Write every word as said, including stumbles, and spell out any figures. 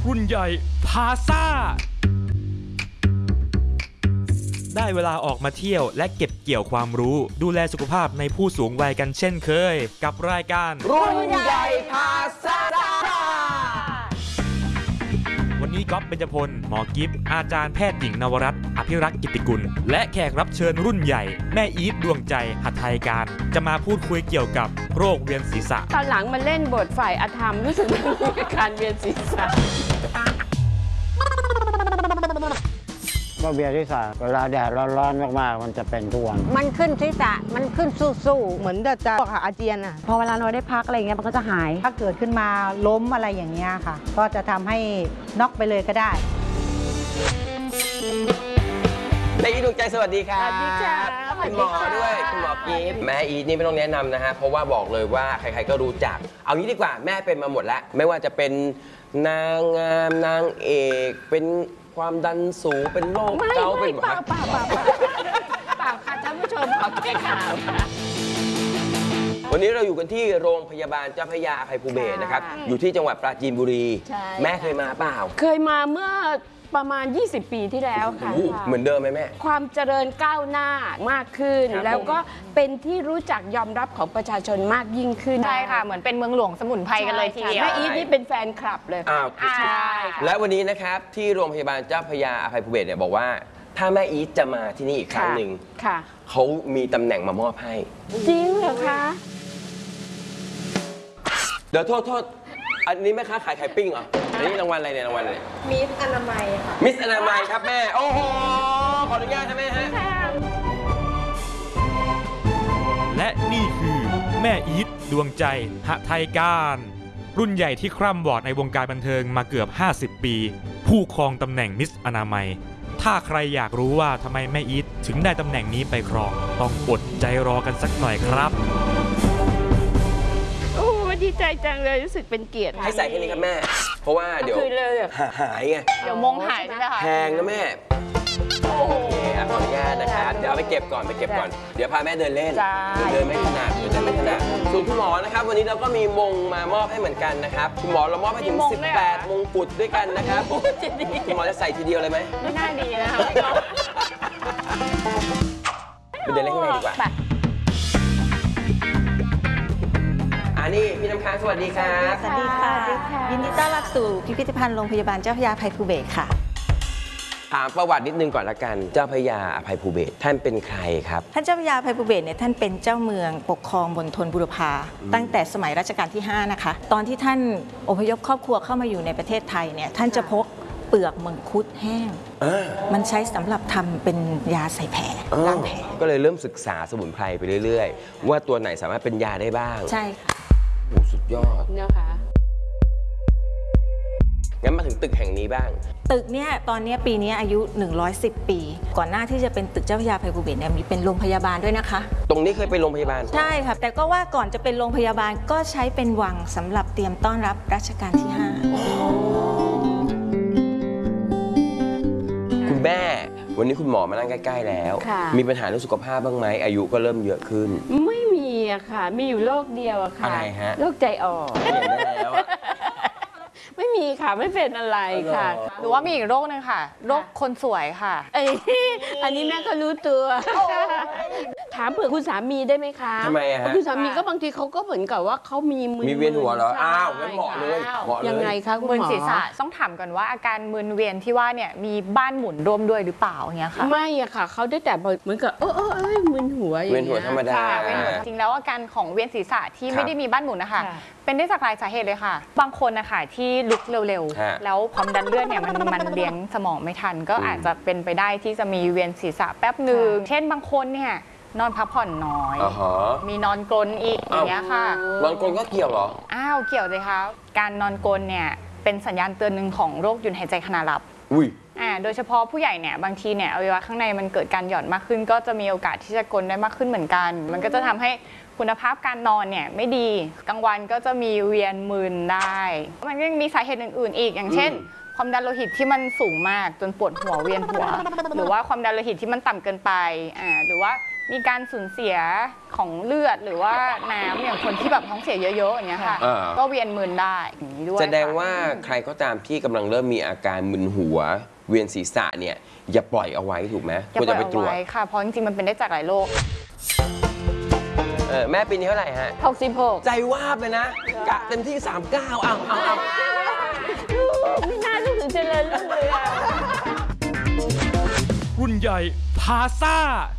รุ่นใหญ่พาซ่าได้เวลาออกมาเที่ยวและเก็บเกี่ยวความรู้ดูแลสุขภาพในผู้สูงวัยกันเช่นเคยกับรายการรุ่นใหญ่พาซ่าวันนี้ก๊อฟเบญจพลหมอกิฟต์อาจารย์แพทย์หญิงนวรัตน์อภิรักษ์กิติกุลและแขกรับเชิญรุ่นใหญ่แม่อีทดวงใจหัตถ์การจะมาพูดคุยเกี่ยวกับโรคเวียนศีรษะตอนหลังมาเล่นบทฝ่ายอธรรมรู้สึกมีอาการเวียนศีรษะก็เวียนศีรษะเวลาแดดร้อนๆมากๆมันจะเป็นทุกวันมันขึ้นศีรษะมันขึ้นสู้ๆเหมือนจะจะอาเจียนอ่ะพอเวลาเราได้พักอะไรเงี้ยมันก็จะหายถ้าเกิดขึ้นมาล้มอะไรอย่างเงี้ยค่ะก็จะทำให้น็อกไปเลยก็ได้แม่อีทดวงใจสวัสดีครับสวัสดีค่ะคุณหมอด้วยคุณหมอกิฟต์แม่อีทนี่ไม่ต้องแนะนำนะฮะเพราะว่าบอกเลยว่าใครๆก็รู้จักเอางี้ดีกว่าแม่เป็นมาหมดแล้วไม่ว่าจะเป็นนางงามนางเอกเป็นความดันสูงเป็นโรคเกาต์เป็นแบบเปล่าเปล่าเปล่าเปล่าค่ะท่านผู้ชมขอแก้ข่าววันนี้เราอยู่กันที่โรงพยาบาลเจ้าพระยาอภัยภูเบศรนะครับอยู่ที่จังหวัดปราจีนบุรีแม่เคยมาเปล่าเคยมาเมื่อประมาณยี่สิบปีที่แล้วค่ะเหมือนเดิมไหมแม่ความเจริญก้าวหน้ามากขึ้นแล้วก็เป็นที่รู้จักยอมรับของประชาชนมากยิ่งขึ้นใช่ค่ะเหมือนเป็นเมืองหลวงสมุนไพรกันเลยทีเดียวแม่อีทนี่เป็นแฟนคลับเลยอ้าวใช่และวันนี้นะครับที่โรงพยาบาลเจ้าพระยาอภัยภูเบศรเนี่ยบอกว่าถ้าแม่อีทจะมาที่นี่อีกครั้งหนึ่งเขามีตำแหน่งมามอบให้จริงเหรอคะเดี๋ยวโทษโทษอันนี้แม่ค้าขายไข่ปิ้งเหรออันนี้รางวัลอะไรเนี่ยรางวัลอะไรมิสอนามัยค่ะมิสอนามัยครับแม่โอ้โหขออนุญาตนะแม่ฮะและนี่คือแม่อีทดวงใจหทัยการรุ่นใหญ่ที่คร่ำวอดในวงการบันเทิงมาเกือบห้าสิบปีผู้ครองตำแหน่งมิสอนามัยถ้าใครอยากรู้ว่าทำไมแม่อีทถึงได้ตำแหน่งนี้ไปครองต้องอดใจรอกันสักหน่อยครับดีใจจังเลยรู้สึกเป็นเกียรติให้ใส่แค่นี้ครับแม่เพราะว่าเดี๋ยวหายไงเดี๋ยวมงหายใช่ไหมคะแพงนะแม่โอเคขออนุญาตนะครับเดี๋ยวเอาไปเก็บก่อนไปเก็บก่อนเดี๋ยวพาแม่เดินเล่นเดินไม่ถนัดเดินไม่ถนัดส่วนคุณหมอนะครับวันนี้เราก็มีมงมามอบให้เหมือนกันนะครับคุณหมอเรามอบให้ถึงสิบแปดมงกุฎด้วยกันนะครับคุณหมอจะใส่ทีเดียวเลยไหมไม่น่าดีนะคะไปเดินเล่นข้างในดีกว่านี่พี่น้ำค้างสวัสดีครับสวัสดีค่ะยินดีต้อนรับสู่พิพิธภัณฑ์โรงพยาบาลเจ้าพระยาอภัยภูเบศรค่ะถามประวัตินิดนึงก่อนละกันเจ้าพระยาอภัยภูเบศรท่านเป็นใครครับท่านเจ้าพระยาอภัยภูเบศรเนี่ยท่านเป็นเจ้าเมืองปกครองมณฑลบุรพาตั้งแต่สมัยรัชกาลที่ห้านะคะตอนที่ท่านอพยพครอบครัวเข้ามาอยู่ในประเทศไทยเนี่ยท่านจะพกเปลือกมังคุดแห้งมันใช้สำหรับทำเป็นยาใส่แผลล้างแผลก็เลยเริ่มศึกษาสมุนไพรไปเรื่อยๆว่าตัวไหนสามารถเป็นยาได้บ้างใช่ค่ะโอ้สุดยอดนะคะงั้นมาถึงตึกแห่งนี้บ้างตึกเนี้ยตอนนี้ปีนี้อายุหนึ่งร้อยสิบปีก่อนหน้าที่จะเป็นตึกเจ้าพระยาอภัยภูเบศรเนี่ยมีเป็นโรงพยาบาลด้วยนะคะตรงนี้เคยเป็นโรงพยาบาลใช่ค่ะแต่ก็ว่าก่อนจะเป็นโรงพยาบาลก็ใช้เป็นวังสำหรับเตรียมต้อนรับรัชกาลที่ห้าคุณแม่วันนี้คุณหมอมานั่งใกล้ๆแล้วมีปัญหาเรื่องสุขภาพบ้างไหมอายุก็เริ่มเยอะขึ้นไม่มีอะค่ะมีอยู่โรคเดียวอะค่ะอะไรฮะโรคใจอ่อนเห็นได้แล้วไม่มีค่ะไม่เป็นอะไรค่ะหรือว่ามีอีกโรคนึงค่ะโรคคนสวยค่ะเอ้ยอันนี้แม่ก็รู้ตัวถามเผื่อคุณสามีได้ไหมคะทำไมฮะคุณสามีก็บางทีเขาก็เหมือนกับว่าเขามีมือมีเวียนหัวเหรออ้าวงั้นเหมาะเลยเหมาะเลยยังไงคะคุณหมอมึนศีรษะต้องถามก่อนว่าอาการมึนเวียนที่ว่าเนี่ยมีบ้านหมุนร่วมด้วยหรือเปล่าเงี้ยค่ะไม่อะค่ะเขาได้แต่เหมือนกับเออเออเออมึนหัวอย่างเวียนหัวธรรมดาจริงแล้วอาการของเวียนศีรษะที่ไม่ได้มีบ้านหมุนนะคะเป็นได้จากหลายสาเหตุเลยค่ะบางคนนะคะที่ลุกเร็วๆแล้วความดันเลือดเนี่ยมันมันเลี้ยงสมองไม่ทันก็อาจจะเป็นไปได้ที่จะมีเวียนศีรษะแป๊บหนึ่งเช่นบางคนเนี่ยนอนพักผ่อนน้อยมีนอนกรนอีกอย่างเงี้ยค่ะนอนกรนก็เกี่ยวเหรออ้าวเกี่ยวเลยค่ะการนอนกรนเนี่ยเป็นสัญญาณเตือนหนึ่งของโรคหยุดหายใจขณะหลับอุ้ยอ่าโดยเฉพาะผู้ใหญ่เนี่ยบางทีเนี่ยอวัยวะข้างในมันเกิดการหย่อนมากขึ้นก็จะมีโอกาสที่จะกรนได้มากขึ้นเหมือนกันมันก็จะทำให้คุณภาพการนอนเนี่ยไม่ดีกลางวันก็จะมีเวียนมึนได้มันก็ยังมีสาเหตุอื่นๆอีกอย่างเช่นความดันโลหิตที่มันสูงมากจนปวดหัวเวียนหัวหรือว่าความดันโลหิตที่มันต่ำเกินไปอ่าหรือว่ามีการสูญเสียของเลือดหรือว่าน้ำอย่างคนที่แบบท้องเสียเยอะๆอย่างเงี้ยค่ะอ่าก็เวียนมึนได้อย่างนี้ด้วยแสดงค่ะว่าใครก็ตามที่กำลังเริ่มมีอาการมึนหัว เวียนศีรษะเนี่ยอย่าปล่อยเอาไว้ถูกไหมอย่าควรปล่จะอยไปตรเอาวจไว้ค่ะ เพราะจริงๆมันเป็นได้จากหลายโรคเออแม่ปีนี้เท่าไหร่ฮะหกสิบหกใจวาบเลยนะกะเต็มที่สามสิบเก้าเอาเอาเอาไม่น่ารู้สึกเจริญรุ่งเรืองรุ่นใหญ่พาซ่า